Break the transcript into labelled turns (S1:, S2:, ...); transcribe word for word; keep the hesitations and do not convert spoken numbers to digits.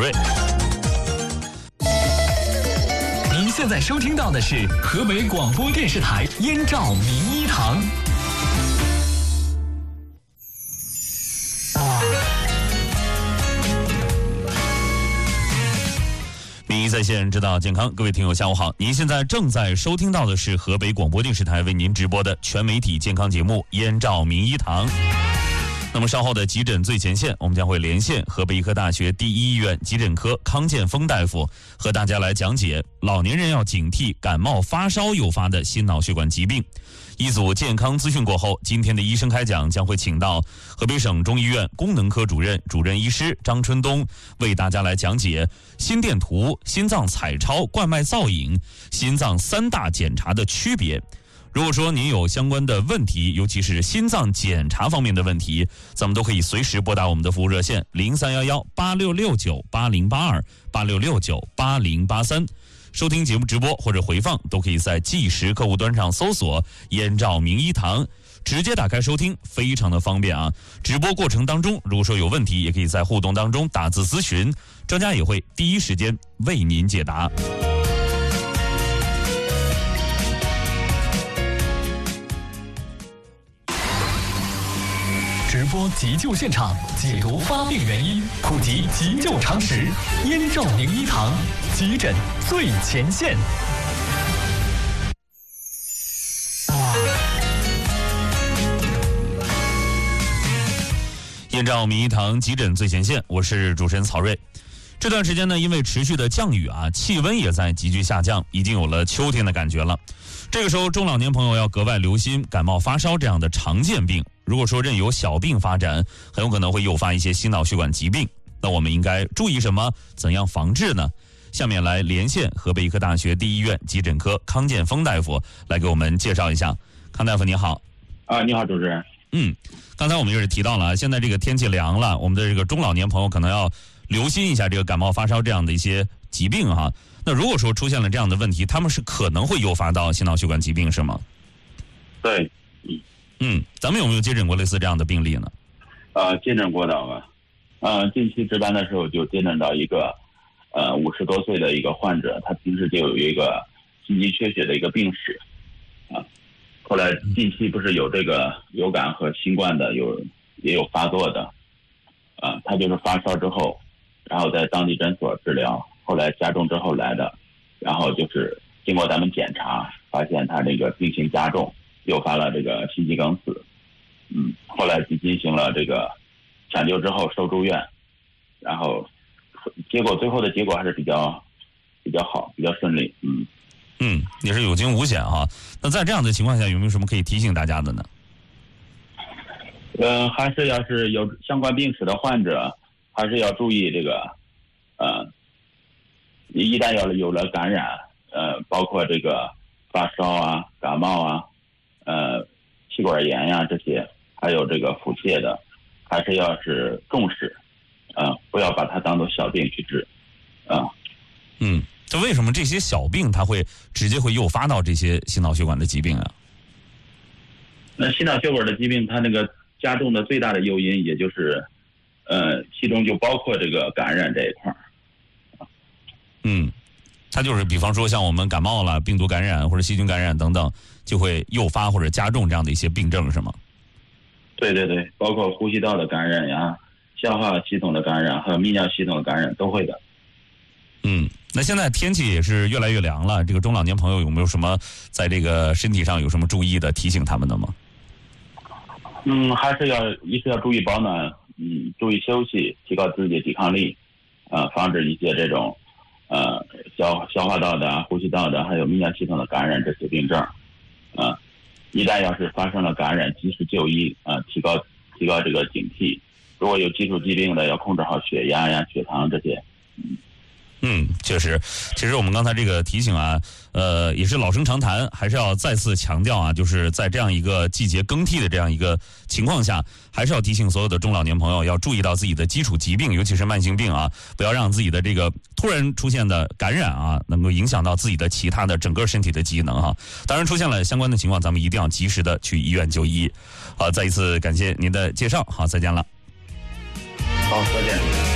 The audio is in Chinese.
S1: 瑞。您现在收听到的是河北广播电视台燕赵名医堂。名医在线，知道健康。各位听友下午好，您现在正在收听到的是河北广播电视台为您直播的全媒体健康节目燕赵名医堂。那么稍后的急诊最前线，我们将会连线河北医科大学第一医院急诊科康建峰大夫，和大家来讲解老年人要警惕感冒发烧诱发的心脑血管疾病。一组健康资讯过后，今天的医生开讲将会请到河北省中医院功能科主任、主任医师张春东，为大家来讲解心电图、心脏彩超、冠脉造影、心脏三大检查的区别。如果说您有相关的问题，尤其是心脏检查方面的问题，咱们都可以随时拨打我们的服务热线零三幺幺八六六九八零八二八六六九八零八三。收听节目直播或者回放，都可以在即时客户端上搜索燕赵名医堂，直接打开收听，非常的方便啊。直播过程当中，如果说有问题，也可以在互动当中打字咨询，专家也会第一时间为您解答。直播急救现场，解读发病原因，普及急救常识。燕赵名医堂，急诊最前线。燕赵名医堂急诊最前线，我是主持人曹瑞。这段时间呢，因为持续的降雨啊，气温也在急剧下降，已经有了秋天的感觉了。这个时候，中老年朋友要格外留心感冒发烧这样的常见病。如果说任由小病发展，很有可能会诱发一些心脑血管疾病。那我们应该注意什么？怎样防治呢？下面来连线河北医科大学第一医院急诊科康建峰大夫来给我们介绍一下。康大夫你好。
S2: 啊，你好，主持人。
S1: 嗯，刚才我们也是提到了，现在这个天气凉了，我们的这个中老年朋友可能要留心一下这个感冒发烧这样的一些疾病哈。那如果说出现了这样的问题，他们是可能会诱发到心脑血管疾病是吗？
S2: 对，
S1: 嗯嗯，咱们有没有接诊过类似这样的病例呢？
S2: 呃，接诊过的啊，呃，近期值班的时候就接诊到一个呃五十多岁的一个患者，他平时就有一个心肌缺血的一个病史啊，后来近期不是有这个流感和新冠的，有也有发作的啊，他就是发烧之后，然后在当地诊所治疗，后来加重之后来的，然后就是经过咱们检查，发现他这个病情加重，诱发了这个心肌梗死。嗯，后来进行了这个抢救之后收住院，然后结果最后的结果还是比较比较好，比较顺利。嗯
S1: 嗯，也是有惊无险哈。那在这样的情况下，有没有什么可以提醒大家的呢？
S2: 呃，还是要是有相关病史的患者，还是要注意这个，呃，一旦要有了感染，呃，包括这个发烧啊、感冒啊，呃，气管炎呀、啊、这些，还有这个腹泻的，还是要是重视，啊、呃，不要把它当做小病去治，啊、呃。
S1: 嗯，这为什么这些小病它会直接会诱发到这些心脑血管的疾病啊？
S2: 那心脑血管的疾病，它那个加重的最大的诱因，也就是，呃，其中就包括这个感染这一块儿。
S1: 嗯，它就是比方说像我们感冒了、病毒感染或者细菌感染等等，就会诱发或者加重这样的一些病症，是吗？
S2: 对对对，包括呼吸道的感染呀、消化系统的感染和泌尿系统的感染都会的。
S1: 嗯，那现在天气也是越来越凉了，这个中老年朋友有没有什么在这个身体上有什么注意的提醒他们的吗？
S2: 嗯，还是要一是要注意保暖，嗯，注意休息，提高自己的抵抗力，呃，防止一些这种呃消消化道的、呼吸道的，还有泌尿系统的感染这些病症，啊、呃，一旦要是发生了感染，及时就医，啊、呃，提高提高这个警惕。如果有基础疾病的，要控制好血压呀、血糖这些。嗯
S1: 嗯，确实，其实我们刚才这个提醒啊，呃，也是老生常谈，还是要再次强调啊，就是在这样一个季节更替的这样一个情况下，还是要提醒所有的中老年朋友要注意到自己的基础疾病，尤其是慢性病啊，不要让自己的这个突然出现的感染啊，能够影响到自己的其他的整个身体的机能哈、啊。当然，出现了相关的情况，咱们一定要及时的去医院就医。好，再一次感谢您的介绍，好，再见了。
S2: 好，再见。